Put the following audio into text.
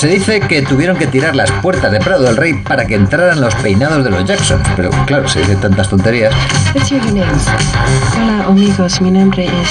Se dice que tuvieron que tirar las puertas de Prado del Rey para que entraran los peinados de los Jackson, pero claro, se dicen tantas tonterías. What's your names? Hola amigos, mi nombre es